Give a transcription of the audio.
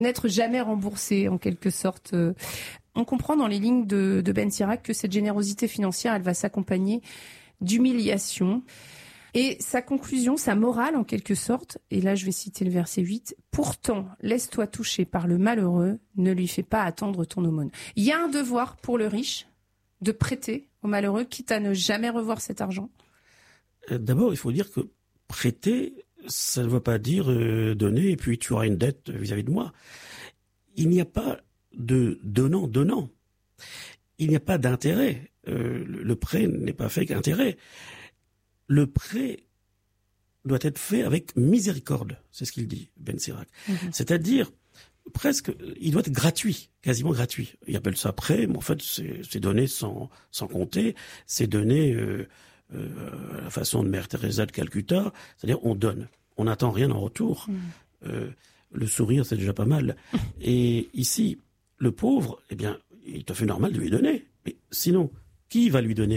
N'être jamais remboursé, en quelque sorte. On comprend dans les lignes de Ben Sirac que cette générosité financière, elle va s'accompagner d'humiliation. Et sa conclusion, sa morale en quelque sorte, et là je vais citer le verset 8, « Pourtant, laisse-toi toucher par le malheureux, ne lui fais pas attendre ton aumône. » Il y a un devoir pour le riche de prêter au malheureux, quitte à ne jamais revoir cet argent. D'abord, il faut dire que prêter, ça ne veut pas dire donner et puis tu auras une dette vis-à-vis de moi. Il n'y a pas de donnant. Il n'y a pas d'intérêt. Le prêt n'est pas fait qu'intérêt. Le prêt doit être fait avec miséricorde, c'est ce qu'il dit, Ben Sirac. C'est-à-dire, presque, il doit être gratuit, quasiment gratuit. Il appelle ça prêt, mais en fait, c'est donné sans compter. C'est donné à la façon de Mère Teresa de Calcutta, c'est-à-dire on donne. On n'attend rien en retour. Le sourire, c'est déjà pas mal. Et ici, le pauvre, eh bien, il est tout à fait normal de lui donner. Mais sinon, qui va lui donner ?